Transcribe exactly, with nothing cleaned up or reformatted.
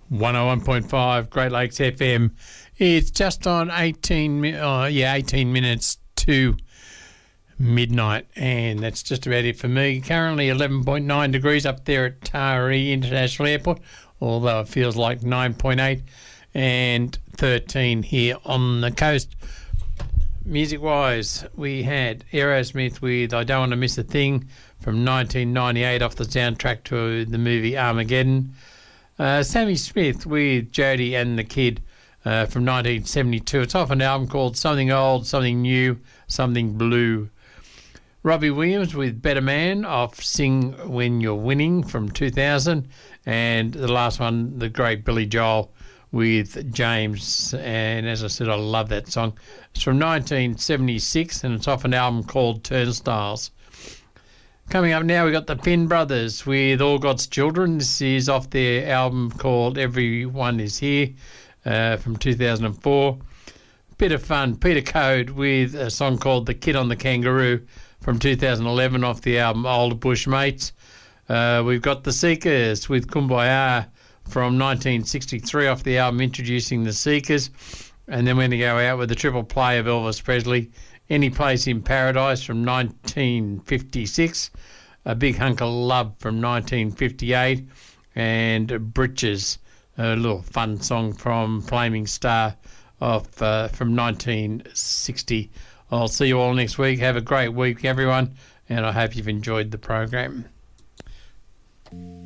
one oh one point five Great Lakes F M. It's just on eighteen, mi- oh, yeah, eighteen minutes to midnight, and that's just about it for me. Currently eleven point nine degrees up there at Taree International Airport, although it feels like nine point eight, and thirteen here on the coast. Music-wise, we had Aerosmith with I Don't Want to Miss a Thing from nineteen ninety-eight off the soundtrack to the movie Armageddon. Uh, Sammy Smith with Jodie and the Kid uh, from nineteen seventy-two. It's off an album called Something Old, Something New, Something Blue. Robbie Williams with Better Man off Sing When You're Winning from two thousand. And the last one, the great Billy Joel with James. And as I said, I love that song. It's from nineteen seventy-six, and it's off an album called Turnstiles. Coming up now, we've got the Finn Brothers with All God's Children. This is off their album called Everyone Is Here uh, from two thousand four. Bit of fun, Peter Code with a song called The Kid on the Kangaroo from two thousand eleven off the album Old Bushmates. Uh, we've got The Seekers with Kumbaya from nineteen sixty-three off the album Introducing the Seekers. And then we're going to go out with the triple play of Elvis Presley, Any Place in Paradise from nineteen fifty-six, A Big Hunk of Love from nineteen fifty-eight, and Britches, a little fun song from Flaming Star off uh, from nineteen sixty. I'll see you all next week. Have a great week, everyone, and I hope you've enjoyed the program.